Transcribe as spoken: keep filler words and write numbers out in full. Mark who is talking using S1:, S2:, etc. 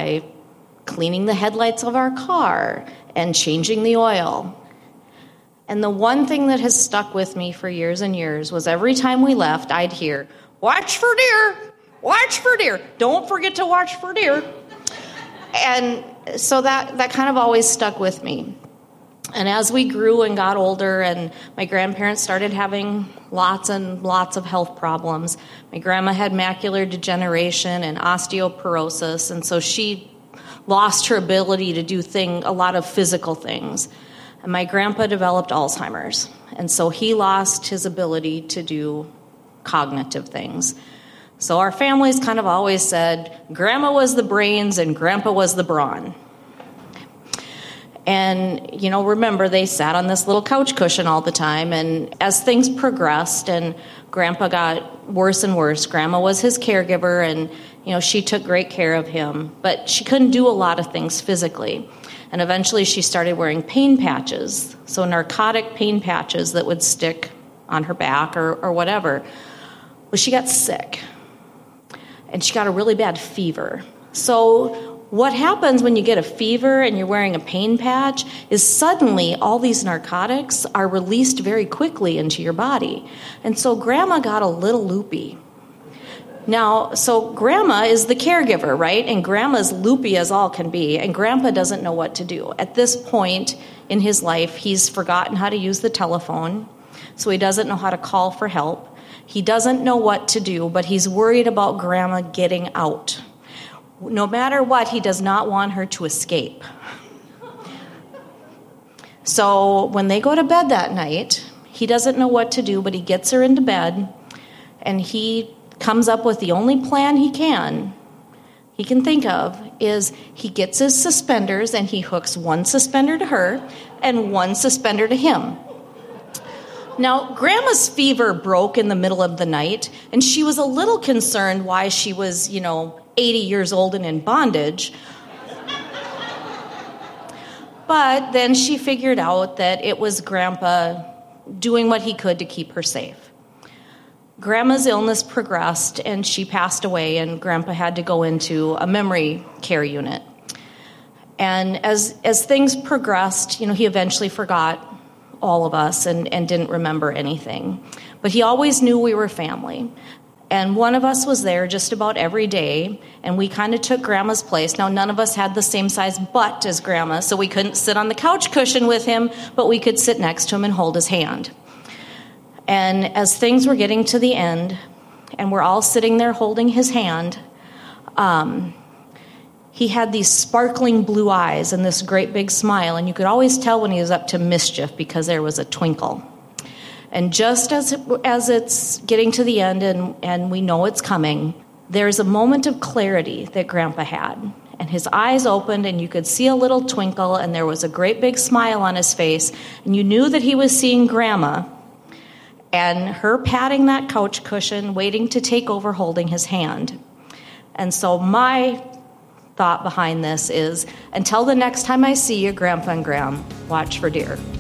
S1: by cleaning the headlights of our car and changing the oil. And the one thing that has stuck with me for years and years was every time we left, I'd hear, "Watch for deer, watch for deer. Don't forget to watch for deer." And so that, that kind of always stuck with me. And as we grew and got older and my grandparents started having lots and lots of health problems, my grandma had macular degeneration and osteoporosis, and so she lost her ability to do thing, a lot of physical things. And my grandpa developed Alzheimer's, and so he lost his ability to do cognitive things. So our families kind of always said, Grandma was the brains and Grandpa was the brawn. And, you know, remember, they sat on this little couch cushion all the time, and as things progressed and Grandpa got worse and worse, Grandma was his caregiver, and, you know, she took great care of him, but she couldn't do a lot of things physically. And eventually she started wearing pain patches, so narcotic pain patches that would stick on her back or, or whatever. Well, she got sick, and she got a really bad fever. So what happens when you get a fever and you're wearing a pain patch is suddenly all these narcotics are released very quickly into your body. And so Grandma got a little loopy. Now, so Grandma is the caregiver, right? And Grandma's loopy as all can be, and Grandpa doesn't know what to do. At this point in his life, he's forgotten how to use the telephone, so he doesn't know how to call for help. He doesn't know what to do, but he's worried about Grandma getting out. No matter what, he does not want her to escape. So when they go to bed that night, he doesn't know what to do, but he gets her into bed, and he comes up with the only plan he can, he can think of, is he gets his suspenders and he hooks one suspender to her and one suspender to him. Now, Grandma's fever broke in the middle of the night, and she was a little concerned why she was, you know, eighty years old and in bondage. But then she figured out that it was Grandpa doing what he could to keep her safe. Grandma's illness progressed, and she passed away, and Grandpa had to go into a memory care unit. And as as things progressed, you know, he eventually forgot all of us and, and didn't remember anything. But he always knew we were family. And one of us was there just about every day, and we kind of took Grandma's place. Now, none of us had the same size butt as Grandma, so we couldn't sit on the couch cushion with him, but we could sit next to him and hold his hand. And as things were getting to the end, and we're all sitting there holding his hand, um, he had these sparkling blue eyes and this great big smile, and you could always tell when he was up to mischief because there was a twinkle. And just as it, as it's getting to the end and, and we know it's coming, there's a moment of clarity that Grandpa had. And his eyes opened, and you could see a little twinkle, and there was a great big smile on his face, and you knew that he was seeing Grandma and her patting that couch cushion, waiting to take over holding his hand. And so my thought behind this is, until the next time I see you, Grandpa and Gram, watch for deer.